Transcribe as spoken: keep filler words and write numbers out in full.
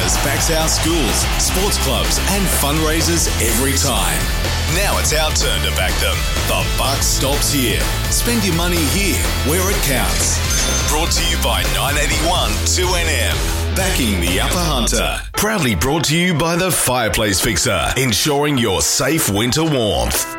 Fixers backs our schools, sports clubs and fundraisers every time. Now it's our turn to back them. The buck stops here. Spend your money here, where it counts. Brought to you by nine eighty-one two N M. Backing the Upper Hunter. Proudly brought to you by the Fireplace Fixer, ensuring your safe winter warmth.